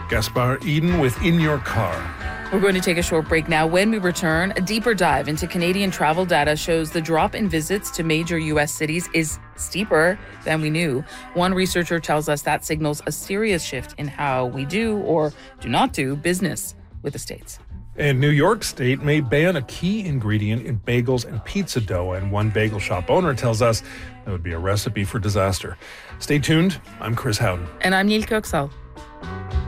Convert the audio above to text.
Gaspar Eden with In Your Car. We're going to take a short break now. When we return, a deeper dive into Canadian travel data shows the drop in visits to major U.S. cities is steeper than we knew. One researcher tells us that signals a serious shift in how we do or do not do business with the States. And New York State may ban a key ingredient in bagels and pizza dough. And one bagel shop owner tells us that would be a recipe for disaster. Stay tuned. I'm Chris Howden. And I'm Neil Kirksall.